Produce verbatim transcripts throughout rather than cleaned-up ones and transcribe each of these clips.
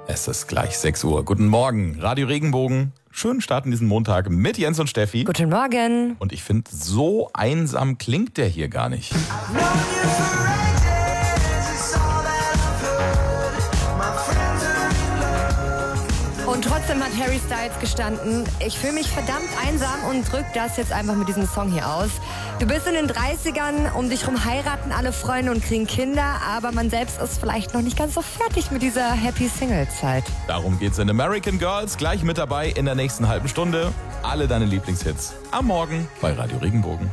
Es ist gleich sechs Uhr. Guten Morgen, Radio Regenbogen. Schönen Start in diesen Montag mit Jens und Steffi. Guten Morgen. Und ich finde, so einsam klingt der hier gar nicht. Und trotzdem hat Harry Styles gestanden, ich fühle mich verdammt einsam und drück das jetzt einfach mit diesem Song hier aus. Du bist in den dreißigern, um dich rum heiraten alle Freunde und kriegen Kinder, aber man selbst ist vielleicht noch nicht ganz so fertig mit dieser Happy Single-Zeit. Darum geht's in American Girls, gleich mit dabei in der nächsten halben Stunde. Alle deine Lieblingshits am Morgen bei Radio Regenbogen.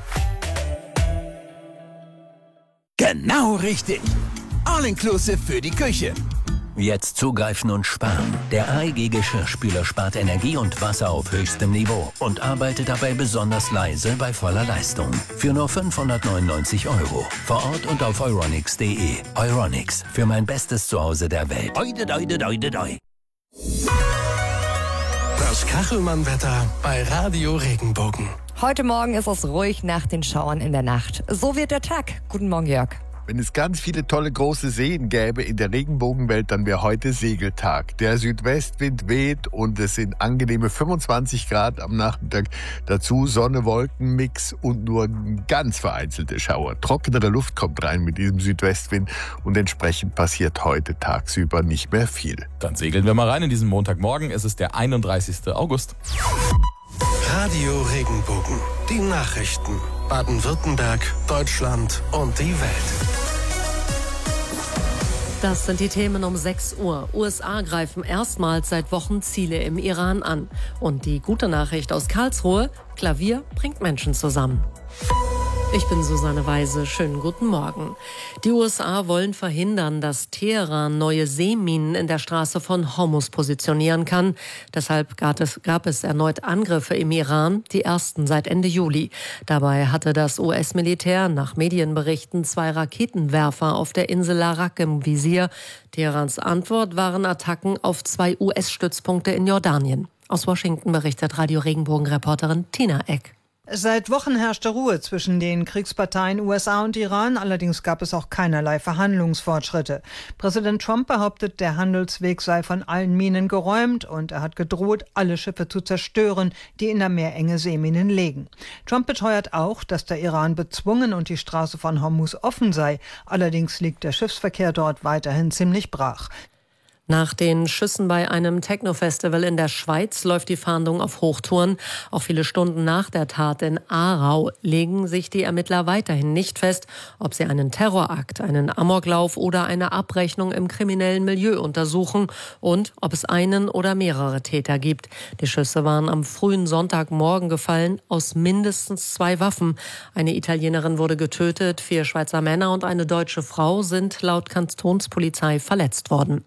Genau richtig. All-inclusive für die Küche. Jetzt zugreifen und sparen. Der A E G Geschirrspüler spart Energie und Wasser auf höchstem Niveau und arbeitet dabei besonders leise bei voller Leistung. Für nur fünfhundertneunundneunzig Euro. Vor Ort und auf euronics punkt de. Euronics, für mein bestes Zuhause der Welt. Oide, oide, oide, oide. Das Kachelmann-Wetter bei Radio Regenbogen. Heute Morgen ist es ruhig nach den Schauern in der Nacht. So wird der Tag. Guten Morgen, Jörg. Wenn es ganz viele tolle große Seen gäbe in der Regenbogenwelt, dann wäre heute Segeltag. Der Südwestwind weht und es sind angenehme fünfundzwanzig Grad am Nachmittag. Dazu Sonne-Wolken-Mix und nur ganz vereinzelte Schauer. Trockenere Luft kommt rein mit diesem Südwestwind und entsprechend passiert heute tagsüber nicht mehr viel. Dann segeln wir mal rein in diesen Montagmorgen. Es ist der einunddreißigsten August. Radio Regenbogen. Die Nachrichten. Baden-Württemberg, Deutschland und die Welt. Das sind die Themen um sechs Uhr. U S A greifen erstmals seit Wochen Ziele im Iran an. Und die gute Nachricht aus Karlsruhe: Klavier bringt Menschen zusammen. Ich bin Susanne Weise. Schönen guten Morgen. Die U S A wollen verhindern, dass Teheran neue Seeminen in der Straße von Hormuz positionieren kann. Deshalb gab es, gab es erneut Angriffe im Iran, die ersten seit Ende Juli. Dabei hatte das U S-Militär nach Medienberichten zwei Raketenwerfer auf der Insel Larak im Visier. Teherans Antwort waren Attacken auf zwei U S-Stützpunkte in Jordanien. Aus Washington berichtet Radio Regenbogen-Reporterin Tina Eck. Seit Wochen herrschte Ruhe zwischen den Kriegsparteien U S A und Iran, allerdings gab es auch keinerlei Verhandlungsfortschritte. Präsident Trump behauptet, der Handelsweg sei von allen Minen geräumt und er hat gedroht, alle Schiffe zu zerstören, die in der Meerenge Seeminen legen. Trump beteuert auch, dass der Iran bezwungen und die Straße von Hormuz offen sei, allerdings liegt der Schiffsverkehr dort weiterhin ziemlich brach. Nach den Schüssen bei einem Techno-Festival in der Schweiz läuft die Fahndung auf Hochtouren. Auch viele Stunden nach der Tat in Aarau legen sich die Ermittler weiterhin nicht fest, ob sie einen Terrorakt, einen Amoklauf oder eine Abrechnung im kriminellen Milieu untersuchen und ob es einen oder mehrere Täter gibt. Die Schüsse waren am frühen Sonntagmorgen gefallen aus mindestens zwei Waffen. Eine Italienerin wurde getötet, vier Schweizer Männer und eine deutsche Frau sind laut Kantonspolizei verletzt worden.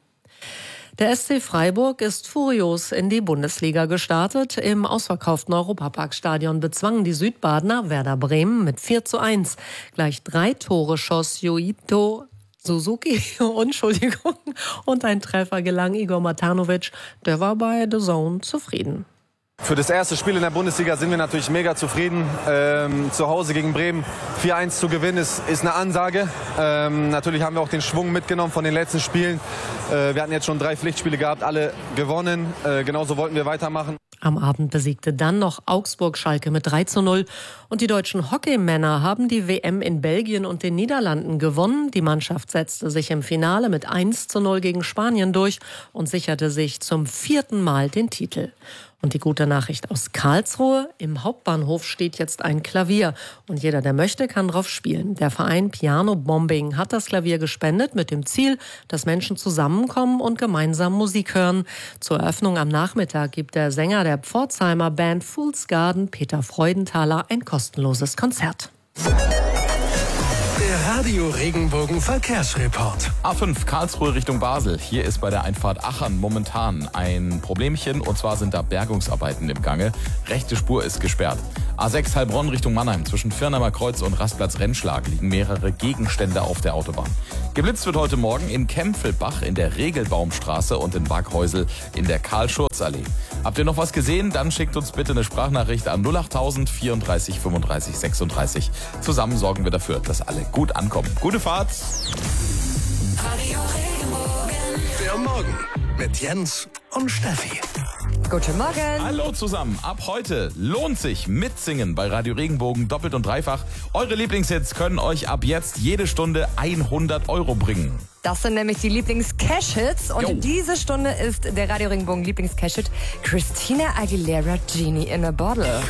Der S C Freiburg ist furios in die Bundesliga gestartet. Im ausverkauften Europaparkstadion bezwangen die Südbadener Werder Bremen mit vier zu eins. Gleich drei Tore schoss Yuito Suzuki, Entschuldigung, und ein Treffer gelang Igor Matanovic. Der war bei The Zone zufrieden. Für das erste Spiel in der Bundesliga sind wir natürlich mega zufrieden. Ähm, zu Hause gegen Bremen vier eins zu gewinnen ist, ist eine Ansage. Ähm, natürlich haben wir auch den Schwung mitgenommen von den letzten Spielen. Äh, wir hatten jetzt schon drei Pflichtspiele gehabt, alle gewonnen. Äh, genauso wollten wir weitermachen. Am Abend besiegte dann noch Augsburg-Schalke mit drei zu null. Und die deutschen Hockeymänner haben die W M in Belgien und den Niederlanden gewonnen. Die Mannschaft setzte sich im Finale mit eins zu null gegen Spanien durch und sicherte sich zum vierten Mal den Titel. Und die gute Nachricht aus Karlsruhe: Im Hauptbahnhof steht jetzt ein Klavier. Und jeder, der möchte, kann drauf spielen. Der Verein Piano Bombing hat das Klavier gespendet mit dem Ziel, dass Menschen zusammenkommen und gemeinsam Musik hören. Zur Eröffnung am Nachmittag gibt der Sänger der Pforzheimer Band Fool's Garden, Peter Freudenthaler, ein kostenloses Konzert. Der Radio Regenbogen Verkehrsreport. A fünf Karlsruhe Richtung Basel. Hier ist bei der Einfahrt Achern momentan ein Problemchen, und zwar sind da Bergungsarbeiten im Gange. Rechte Spur ist gesperrt. A sechs Heilbronn Richtung Mannheim. Zwischen Firnheimer Kreuz und Rastplatz Rennschlag liegen mehrere Gegenstände auf der Autobahn. Geblitzt wird heute Morgen in Kempfelbach in der Regelbaumstraße und in Waghäusel in der Karl-Schurz-Allee. Habt ihr noch was gesehen? Dann schickt uns bitte eine Sprachnachricht an null achttausend vierunddreißig fünfunddreißig sechsunddreißig. Zusammen sorgen wir dafür, dass alle gut ankommen. Gute Fahrt! Der Morgen mit Jens und Steffi. Guten Morgen. Hallo zusammen. Ab heute lohnt sich mitsingen bei Radio Regenbogen doppelt und dreifach. Eure Lieblingshits können euch ab jetzt jede Stunde hundert Euro bringen. Das sind nämlich die Lieblings-Cash-Hits. Und Jo. diese Stunde ist der Radio Regenbogen Lieblings-Cash-Hit Christina Aguilera, Genie in a Bottle.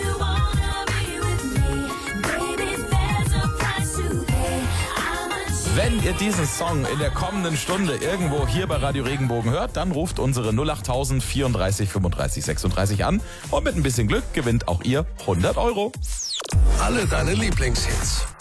Wenn ihr diesen Song in der kommenden Stunde irgendwo hier bei Radio Regenbogen hört, dann ruft unsere null acht tausend vierunddreißig fünfunddreißig sechsunddreißig an und mit ein bisschen Glück gewinnt auch ihr hundert Euro. Alle deine Lieblingshits.